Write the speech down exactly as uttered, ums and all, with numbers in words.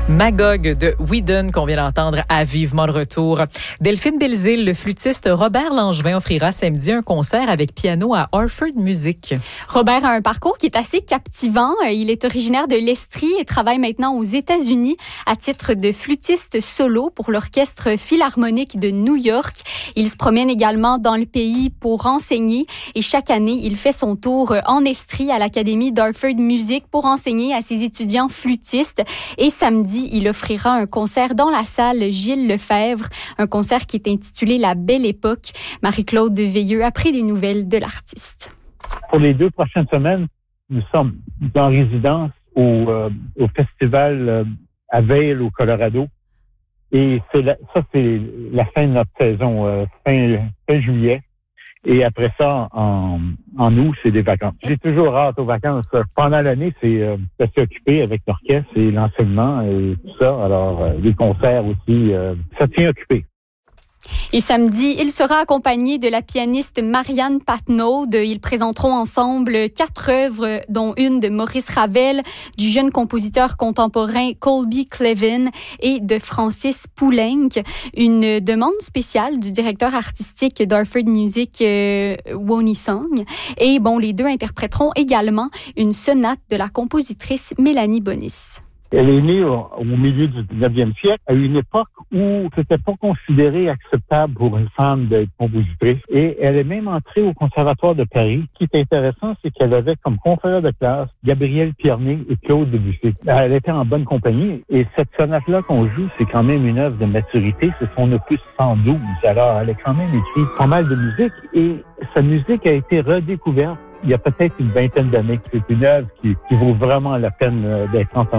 Magog de Whedon qu'on vient d'entendre à Vivement de retour. Delphine Belzile, le flûtiste Robert Langevin offrira samedi un concert avec piano à Harford Music. Robert a un parcours qui est assez captivant. Il est originaire de l'Estrie et travaille maintenant aux États-Unis à titre de flûtiste solo pour l'Orchestre Philharmonique de New York. Il se promène également dans le pays pour enseigner et chaque année, il fait son tour en Estrie à l'Académie d'Harford Music pour enseigner à ses étudiants flûtistes. Et samedi, il offrira un concert dans la salle Gilles Lefebvre, un concert qui est intitulé La Belle Époque. Marie-Claude Veilleux a pris des nouvelles de l'artiste. Pour les deux prochaines semaines, nous sommes en résidence au, euh, au festival euh, à Vail, au Colorado. Et c'est la, ça, c'est la fin de notre saison, euh, fin, fin juillet. Et après ça, en, en août, c'est des vacances. J'ai toujours hâte aux vacances. Pendant l'année, c'est euh, de s'occuper avec l'orchestre et l'enseignement et tout ça. Alors, euh, les concerts aussi, euh, ça tient occupé. Et samedi, il sera accompagné de la pianiste Marianne Patnaud. Ils présenteront ensemble quatre œuvres, dont une de Maurice Ravel, du jeune compositeur contemporain Colby Clevin et de Francis Poulenc. Une demande spéciale du directeur artistique d'Harford Music, euh, Wonnie Song. Et bon, les deux interpréteront également une sonate de la compositrice Mélanie Bonis. Elle est née au, au milieu du dix-neuvième siècle, à une époque où c'était pas considéré acceptable pour une femme d'être compositrice. Et elle est même entrée au Conservatoire de Paris. Ce qui est intéressant, c'est qu'elle avait comme confrères de classe Gabriel Pierné et Claude Debussy. Elle était en bonne compagnie. Et cette sonate-là qu'on joue, c'est quand même une œuvre de maturité. C'est son opus cent douze. Alors, elle a quand même écrit pas mal de musique. Et sa musique a été redécouverte il y a peut-être une vingtaine d'années. C'est une œuvre qui, qui vaut vraiment la peine d'être entendue.